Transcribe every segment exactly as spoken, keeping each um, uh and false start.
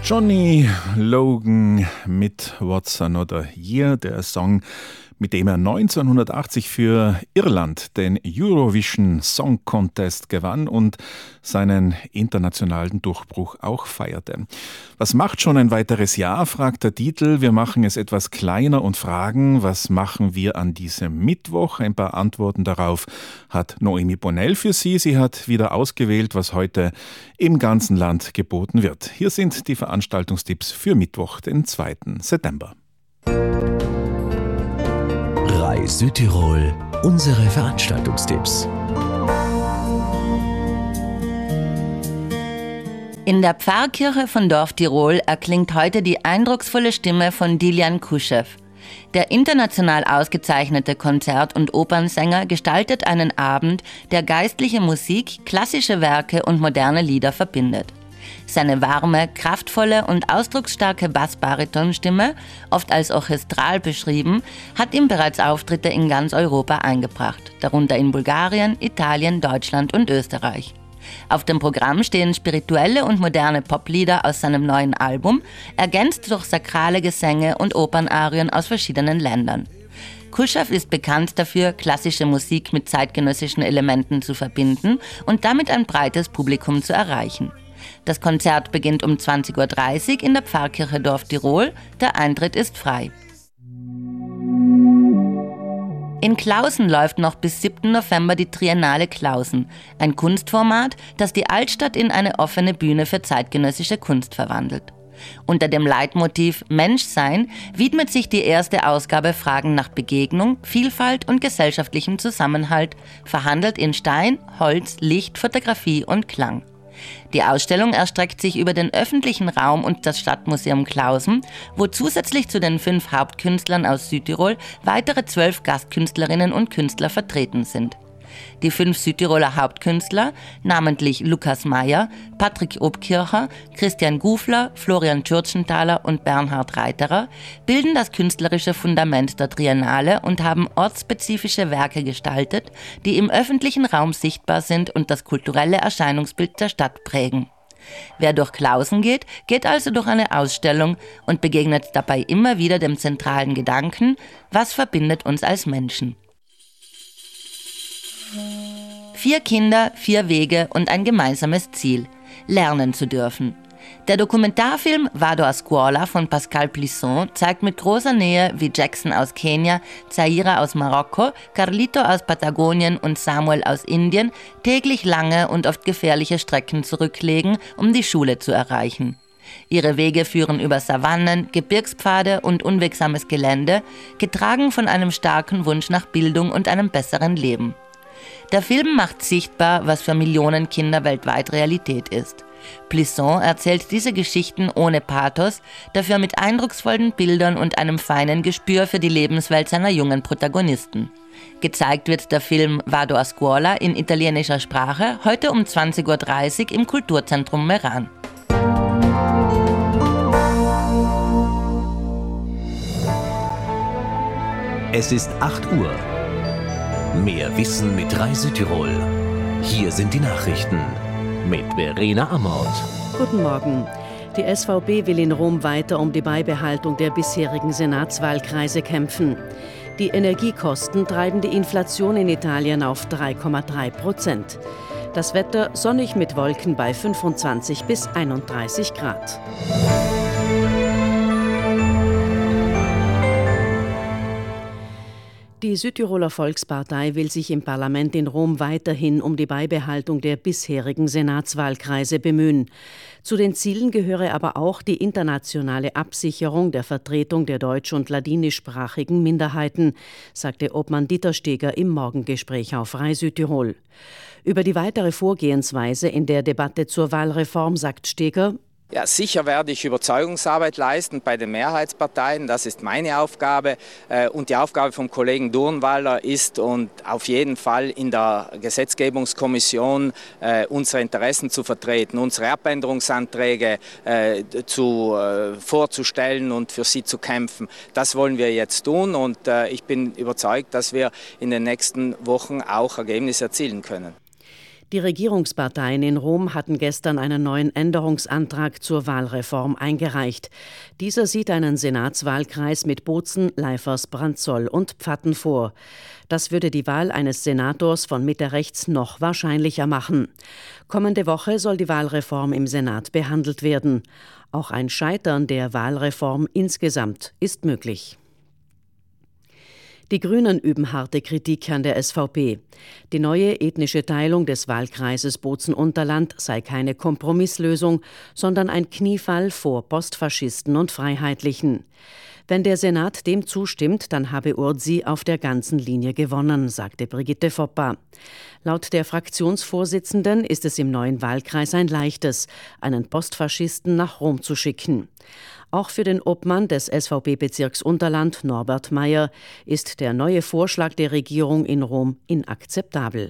Johnny Logan mit What's Another Year, der Song, mit dem er neunzehnhundertachtzig für Irland den Eurovision Song Contest gewann und seinen internationalen Durchbruch auch feierte. Was macht schon ein weiteres Jahr, fragt der Titel. Wir machen es etwas kleiner und fragen, was machen wir an diesem Mittwoch? Ein paar Antworten darauf hat Noemi Bonnell für Sie. Sie hat wieder ausgewählt, was heute im ganzen Land geboten wird. Hier sind die Veranstaltungstipps für Mittwoch, den zweiten September. Rai Südtirol, unsere Veranstaltungstipps. In der Pfarrkirche von Dorf Tirol erklingt heute die eindrucksvolle Stimme von Dilian Kuschew. Der international ausgezeichnete Konzert- und Opernsänger gestaltet einen Abend, der geistliche Musik, klassische Werke und moderne Lieder verbindet. Seine warme, kraftvolle und ausdrucksstarke Bass-Bariton-Stimme, oft als orchestral beschrieben, hat ihm bereits Auftritte in ganz Europa eingebracht, darunter in Bulgarien, Italien, Deutschland und Österreich. Auf dem Programm stehen spirituelle und moderne Poplieder aus seinem neuen Album, ergänzt durch sakrale Gesänge und Opernarien aus verschiedenen Ländern. Kuschew ist bekannt dafür, klassische Musik mit zeitgenössischen Elementen zu verbinden und damit ein breites Publikum zu erreichen. Das Konzert beginnt um zwanzig Uhr dreißig in der Pfarrkirche Dorf Tirol. Der Eintritt ist frei. In Klausen läuft noch bis siebten November die Triennale Klausen, ein Kunstformat, das die Altstadt in eine offene Bühne für zeitgenössische Kunst verwandelt. Unter dem Leitmotiv Menschsein widmet sich die erste Ausgabe Fragen nach Begegnung, Vielfalt und gesellschaftlichem Zusammenhalt, verhandelt in Stein, Holz, Licht, Fotografie und Klang. Die Ausstellung erstreckt sich über den öffentlichen Raum und das Stadtmuseum Klausen, wo zusätzlich zu den fünf Hauptkünstlern aus Südtirol weitere zwölf Gastkünstlerinnen und Künstler vertreten sind. Die fünf Südtiroler Hauptkünstler, namentlich Lukas Meyer, Patrick Obkircher, Christian Gufler, Florian Tschurtschenthaler und Bernhard Reiterer, bilden das künstlerische Fundament der Triennale und haben ortsspezifische Werke gestaltet, die im öffentlichen Raum sichtbar sind und das kulturelle Erscheinungsbild der Stadt prägen. Wer durch Klausen geht, geht also durch eine Ausstellung und begegnet dabei immer wieder dem zentralen Gedanken: Was verbindet uns als Menschen? Vier Kinder, vier Wege und ein gemeinsames Ziel: lernen zu dürfen. Der Dokumentarfilm Vado a Scuola von Pascal Plisson zeigt mit großer Nähe, wie Jackson aus Kenia, Zaira aus Marokko, Carlito aus Patagonien und Samuel aus Indien täglich lange und oft gefährliche Strecken zurücklegen, um die Schule zu erreichen. Ihre Wege führen über Savannen, Gebirgspfade und unwegsames Gelände, getragen von einem starken Wunsch nach Bildung und einem besseren Leben. Der Film macht sichtbar, was für Millionen Kinder weltweit Realität ist. Plisson erzählt diese Geschichten ohne Pathos, dafür mit eindrucksvollen Bildern und einem feinen Gespür für die Lebenswelt seiner jungen Protagonisten. Gezeigt wird der Film Vado a Scuola in italienischer Sprache heute um zwanzig Uhr dreißig im Kulturzentrum Meran. Es ist acht Uhr. Mehr Wissen mit Rai Südtirol. Hier sind die Nachrichten mit Verena Amort. Guten Morgen. Die S V B will in Rom weiter um die Beibehaltung der bisherigen Senatswahlkreise kämpfen. Die Energiekosten treiben die Inflation in Italien auf drei Komma drei Prozent. Das Wetter sonnig mit Wolken bei fünfundzwanzig bis einunddreißig Grad. Die Südtiroler Volkspartei will sich im Parlament in Rom weiterhin um die Beibehaltung der bisherigen Senatswahlkreise bemühen. Zu den Zielen gehöre aber auch die internationale Absicherung der Vertretung der deutsch- und ladinischsprachigen Minderheiten, sagte Obmann Dieter Steger im Morgengespräch auf Rai Südtirol. Über die weitere Vorgehensweise in der Debatte zur Wahlreform sagt Steger: Ja, sicher werde ich Überzeugungsarbeit leisten bei den Mehrheitsparteien. Das ist meine Aufgabe. Und die Aufgabe vom Kollegen Durnwalder ist, und auf jeden Fall in der Gesetzgebungskommission unsere Interessen zu vertreten, unsere Abänderungsanträge zu, vorzustellen und für sie zu kämpfen. Das wollen wir jetzt tun, und ich bin überzeugt, dass wir in den nächsten Wochen auch Ergebnisse erzielen können. Die Regierungsparteien in Rom hatten gestern einen neuen Änderungsantrag zur Wahlreform eingereicht. Dieser sieht einen Senatswahlkreis mit Bozen, Leifers, Branzoll und Pfatten vor. Das würde die Wahl eines Senators von Mitte rechts noch wahrscheinlicher machen. Kommende Woche soll die Wahlreform im Senat behandelt werden. Auch ein Scheitern der Wahlreform insgesamt ist möglich. Die Grünen üben harte Kritik an der S V P. Die neue ethnische Teilung des Wahlkreises Bozen-Unterland sei keine Kompromisslösung, sondern ein Kniefall vor Postfaschisten und Freiheitlichen. Wenn der Senat dem zustimmt, dann habe Urzi auf der ganzen Linie gewonnen, sagte Brigitte Foppa. Laut der Fraktionsvorsitzenden ist es im neuen Wahlkreis ein leichtes, einen Postfaschisten nach Rom zu schicken. Auch für den Obmann des S V P-Bezirks Unterland, Norbert Meyer, ist der neue Vorschlag der Regierung in Rom inakzeptabel.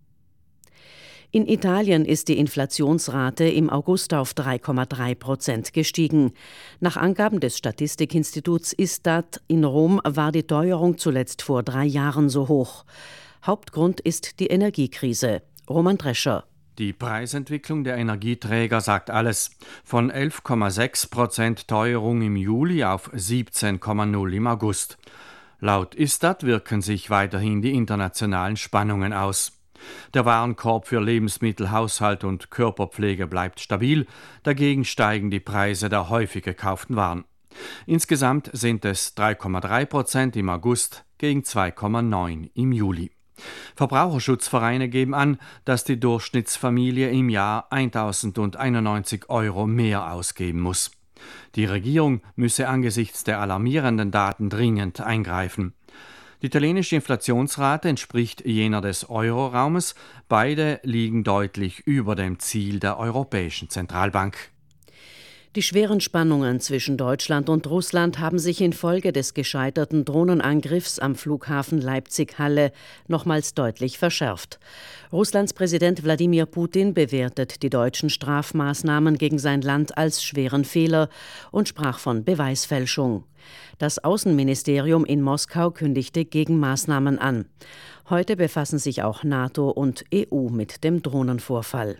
In Italien ist die Inflationsrate im August auf drei Komma drei Prozent gestiegen. Nach Angaben des Statistikinstituts Istat in Rom war die Teuerung zuletzt vor drei Jahren so hoch. Hauptgrund ist die Energiekrise. Roman Drescher. Die Preisentwicklung der Energieträger sagt alles. Von elf Komma sechs Prozent Teuerung im Juli auf siebzehn Komma null im August. Laut Istat wirken sich weiterhin die internationalen Spannungen aus. Der Warenkorb für Lebensmittel, Haushalt und Körperpflege bleibt stabil, dagegen steigen die Preise der häufig gekauften Waren. Insgesamt sind es drei Komma drei Prozent im August gegen zwei Komma neun im Juli. Verbraucherschutzvereine geben an, dass die Durchschnittsfamilie im Jahr eintausendeinundneunzig Euro mehr ausgeben muss. Die Regierung müsse angesichts der alarmierenden Daten dringend eingreifen. Die italienische Inflationsrate entspricht jener des Euroraumes. Beide liegen deutlich über dem Ziel der Europäischen Zentralbank. Die schweren Spannungen zwischen Deutschland und Russland haben sich infolge des gescheiterten Drohnenangriffs am Flughafen Leipzig-Halle nochmals deutlich verschärft. Russlands Präsident Wladimir Putin bewertet die deutschen Strafmaßnahmen gegen sein Land als schweren Fehler und sprach von Beweisfälschung. Das Außenministerium in Moskau kündigte Gegenmaßnahmen an. Heute befassen sich auch NATO und E U mit dem Drohnenvorfall.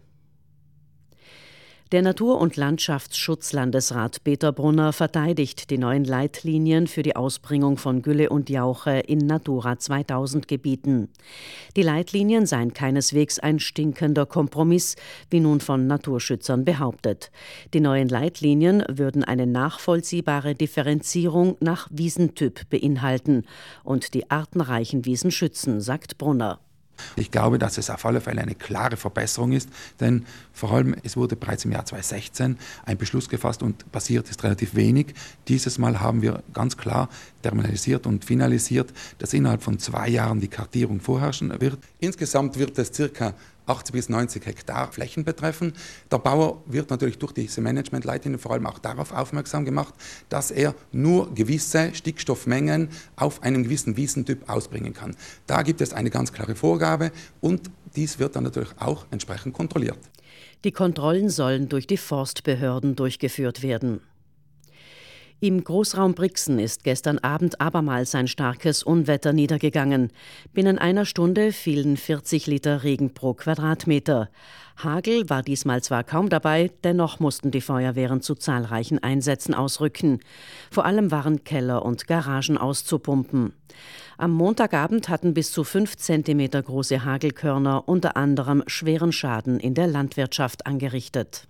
Der Natur- und Landschaftsschutzlandesrat Peter Brunner verteidigt die neuen Leitlinien für die Ausbringung von Gülle und Jauche in Natura zweitausend Gebieten. Die Leitlinien seien keineswegs ein stinkender Kompromiss, wie nun von Naturschützern behauptet. Die neuen Leitlinien würden eine nachvollziehbare Differenzierung nach Wiesentyp beinhalten und die artenreichen Wiesen schützen, sagt Brunner. Ich glaube, dass es auf alle Fälle eine klare Verbesserung ist, denn vor allem es wurde bereits im Jahr zweitausendsechzehn ein Beschluss gefasst und passiert ist relativ wenig. Dieses Mal haben wir ganz klar terminalisiert und finalisiert, dass innerhalb von zwei Jahren die Kartierung vorherrschen wird. Insgesamt wird es circa achtzig bis neunzig Hektar Flächen betreffen. Der Bauer wird natürlich durch diese Managementleitlinien vor allem auch darauf aufmerksam gemacht, dass er nur gewisse Stickstoffmengen auf einem gewissen Wiesentyp ausbringen kann. Da gibt es eine ganz klare Vorgabe und dies wird dann natürlich auch entsprechend kontrolliert. Die Kontrollen sollen durch die Forstbehörden durchgeführt werden. Im Großraum Brixen ist gestern Abend abermals ein starkes Unwetter niedergegangen. Binnen einer Stunde fielen vierzig Liter Regen pro Quadratmeter. Hagel war diesmal zwar kaum dabei, dennoch mussten die Feuerwehren zu zahlreichen Einsätzen ausrücken. Vor allem waren Keller und Garagen auszupumpen. Am Montagabend hatten bis zu fünf Zentimeter große Hagelkörner unter anderem schweren Schaden in der Landwirtschaft angerichtet.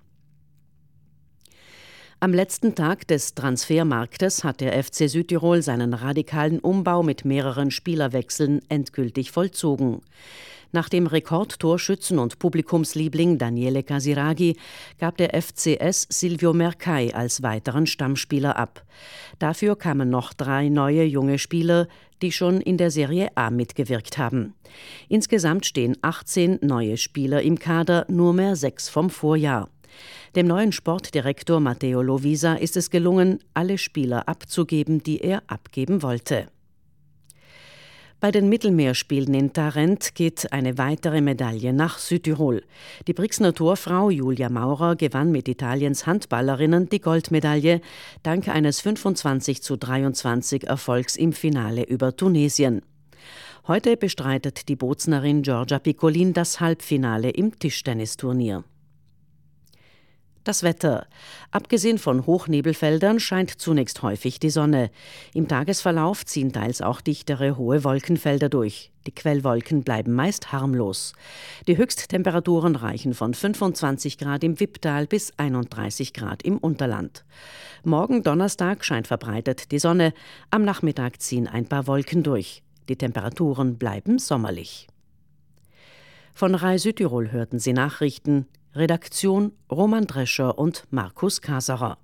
Am letzten Tag des Transfermarktes hat der F C Südtirol seinen radikalen Umbau mit mehreren Spielerwechseln endgültig vollzogen. Nach dem Rekordtorschützen und Publikumsliebling Daniele Casiraghi gab der F C S Silvio Mercai als weiteren Stammspieler ab. Dafür kamen noch drei neue junge Spieler, die schon in der Serie A mitgewirkt haben. Insgesamt stehen achtzehn neue Spieler im Kader, nur mehr sechs vom Vorjahr. Dem neuen Sportdirektor Matteo Lovisa ist es gelungen, alle Spieler abzugeben, die er abgeben wollte. Bei den Mittelmeerspielen in Tarent geht eine weitere Medaille nach Südtirol. Die Brixener Torfrau Julia Maurer gewann mit Italiens Handballerinnen die Goldmedaille, dank eines fünfundzwanzig zu dreiundzwanzig Erfolgs im Finale über Tunesien. Heute bestreitet die Boznerin Georgia Piccolin das Halbfinale im Tischtennisturnier. Das Wetter. Abgesehen von Hochnebelfeldern scheint zunächst häufig die Sonne. Im Tagesverlauf ziehen teils auch dichtere, hohe Wolkenfelder durch. Die Quellwolken bleiben meist harmlos. Die Höchsttemperaturen reichen von fünfundzwanzig Grad im Wipptal bis einunddreißig Grad im Unterland. Morgen Donnerstag scheint verbreitet die Sonne. Am Nachmittag ziehen ein paar Wolken durch. Die Temperaturen bleiben sommerlich. Von Rai Südtirol hörten Sie Nachrichten. Redaktion Roman Drescher und Markus Kaserer.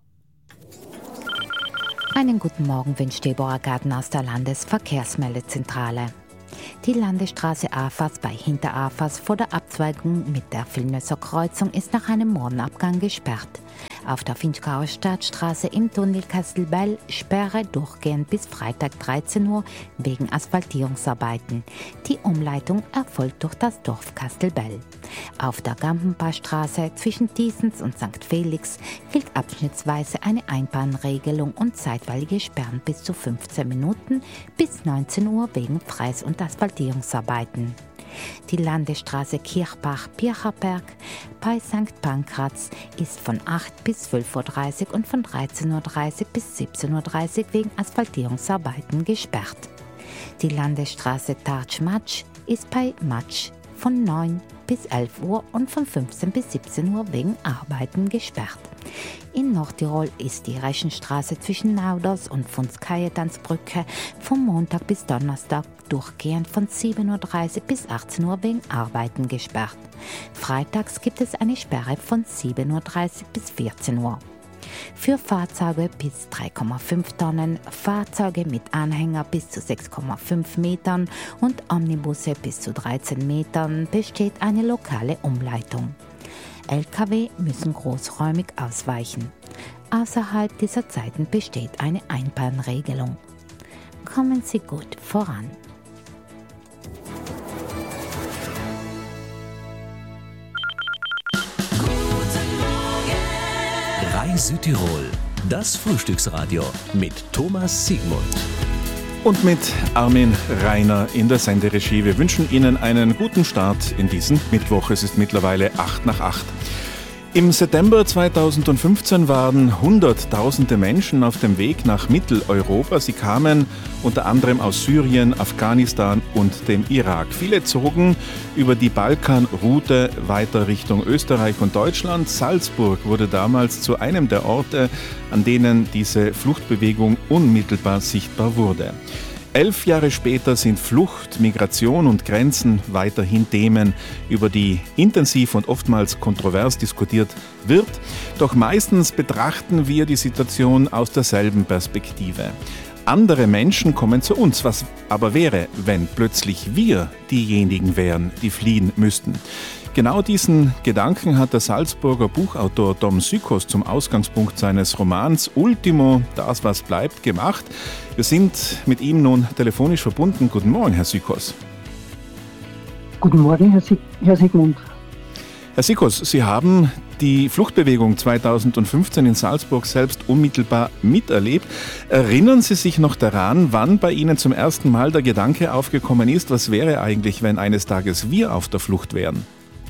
Einen guten Morgen wünscht Deborah Garten aus der Landesverkehrsmeldezentrale. Die Landesstraße Afas bei Hinterafas vor der Abzweigung mit der Villnösser Kreuzung ist nach einem Morgenabgang gesperrt. Auf der Finchgauer Stadtstraße im Tunnel Kastelbell Sperre durchgehend bis Freitag dreizehn Uhr wegen Asphaltierungsarbeiten. Die Umleitung erfolgt durch das Dorf Kastelbell. Auf der Gampenpaarstraße zwischen Diesens und Sankt Felix gilt abschnittsweise eine Einbahnregelung und zeitweilige Sperren bis zu fünfzehn Minuten bis neunzehn Uhr wegen Freis- und Asphaltierungsarbeiten. Die Landesstraße Kirchbach-Pircherberg bei Sankt Pankraz ist von acht bis zwölf Uhr dreißig und von dreizehn Uhr dreißig bis siebzehn Uhr dreißig wegen Asphaltierungsarbeiten gesperrt. Die Landesstraße Tartsch-Matsch ist bei Matsch von neun bis elf Uhr und von fünfzehn bis siebzehn Uhr wegen Arbeiten gesperrt. In Nordtirol ist die Reschenstraße zwischen Nauders und Funskajetanzbrücke vom Montag bis Donnerstag durchgehend von sieben Uhr dreißig bis achtzehn Uhr wegen Arbeiten gesperrt. Freitags gibt es eine Sperre von sieben Uhr dreißig bis vierzehn Uhr. Für Fahrzeuge bis drei Komma fünf Tonnen, Fahrzeuge mit Anhänger bis zu sechs Komma fünf Metern und Omnibusse bis zu dreizehn Metern besteht eine lokale Umleitung. L K W müssen großräumig ausweichen. Außerhalb dieser Zeiten besteht eine Einbahnregelung. Kommen Sie gut voran. Rai Südtirol, das Frühstücksradio mit Thomas Siegmund. Und mit Armin Rainer in der Senderegie. Wir wünschen Ihnen einen guten Start in diesen Mittwoch. Es ist mittlerweile acht nach acht. Im September zweitausendfünfzehn waren Hunderttausende Menschen auf dem Weg nach Mitteleuropa. Sie kamen unter anderem aus Syrien, Afghanistan und dem Irak. Viele zogen über die Balkanroute weiter Richtung Österreich und Deutschland. Salzburg wurde damals zu einem der Orte, an denen diese Fluchtbewegung unmittelbar sichtbar wurde. Elf Jahre später sind Flucht, Migration und Grenzen weiterhin Themen, über die intensiv und oftmals kontrovers diskutiert wird. Doch meistens betrachten wir die Situation aus derselben Perspektive. Andere Menschen kommen zu uns. Was aber wäre, wenn plötzlich wir diejenigen wären, die fliehen müssten? Genau diesen Gedanken hat der Salzburger Buchautor Dom Sykos zum Ausgangspunkt seines Romans Ultimo, das was bleibt, gemacht. Wir sind mit ihm nun telefonisch verbunden. Guten Morgen, Herr Sykos. Guten Morgen, Herr, Sieg- Herr Siegmund. Herr Sykos, Sie haben die Fluchtbewegung zweitausendfünfzehn in Salzburg selbst unmittelbar miterlebt. Erinnern Sie sich noch daran, wann bei Ihnen zum ersten Mal der Gedanke aufgekommen ist, was wäre eigentlich, wenn eines Tages wir auf der Flucht wären?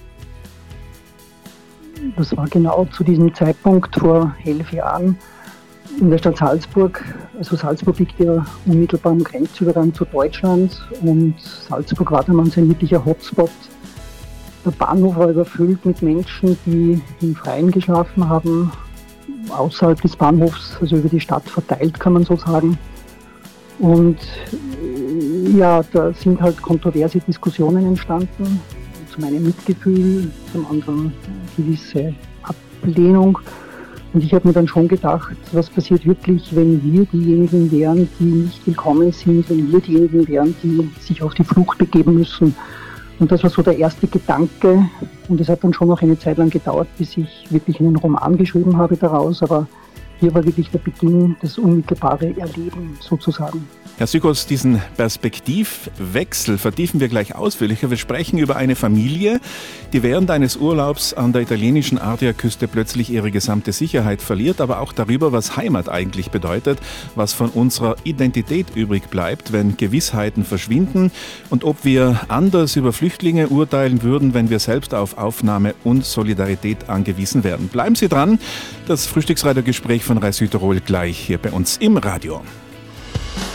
Das war genau zu diesem Zeitpunkt vor elf Jahren in der Stadt Salzburg. Also Salzburg liegt ja unmittelbar am Grenzübergang zu Deutschland und Salzburg war damals ein wirklicher Hotspot. Der Bahnhof war überfüllt mit Menschen, die im Freien geschlafen haben, außerhalb des Bahnhofs, also über die Stadt verteilt, kann man so sagen. Und ja, da sind halt kontroverse Diskussionen entstanden. Zum einen Mitgefühl, zum anderen gewisse Ablehnung. Und ich habe mir dann schon gedacht, was passiert wirklich, wenn wir diejenigen wären, die nicht willkommen sind, wenn wir diejenigen wären, die sich auf die Flucht begeben müssen. Und das war so der erste Gedanke. Und es hat dann schon noch eine Zeit lang gedauert, bis ich wirklich einen Roman geschrieben habe daraus. Aber hier war wirklich der Beginn, das unmittelbare Erleben sozusagen. Herr Sykos, diesen Perspektivwechsel vertiefen wir gleich ausführlicher. Wir sprechen über eine Familie, die während eines Urlaubs an der italienischen Adriaküste plötzlich ihre gesamte Sicherheit verliert, aber auch darüber, was Heimat eigentlich bedeutet, was von unserer Identität übrig bleibt, wenn Gewissheiten verschwinden und ob wir anders über Flüchtlinge urteilen würden, wenn wir selbst auf Aufnahme und Solidarität angewiesen wären. Bleiben Sie dran, das Frühstücksradiogespräch von Rai Südtirol gleich hier bei uns im Radio.